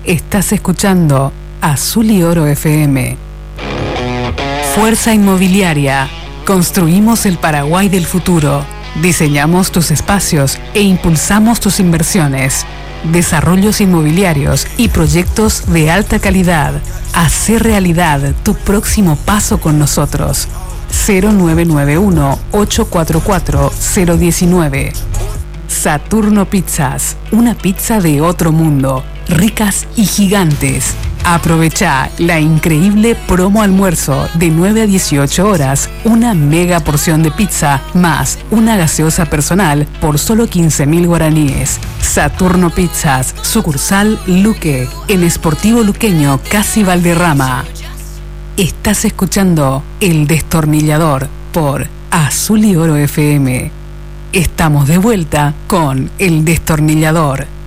Estás escuchando Azul y Oro FM. Fuerza Inmobiliaria. Construimos el Paraguay del futuro. Diseñamos tus espacios e impulsamos tus inversiones. Desarrollos inmobiliarios y proyectos de alta calidad. Hacé realidad tu próximo paso con nosotros. 0991-844-019. Saturno Pizzas, una pizza de otro mundo, ricas y gigantes. Aprovecha la increíble promo almuerzo de 9 a 18 horas, una mega porción de pizza más una gaseosa personal por solo 15.000 guaraníes. Saturno Pizzas, sucursal Luque, en Sportivo Luqueño, casi Valderrama. Estás escuchando El Destornillador por Azul y Oro FM. Estamos de vuelta con El Destornillador.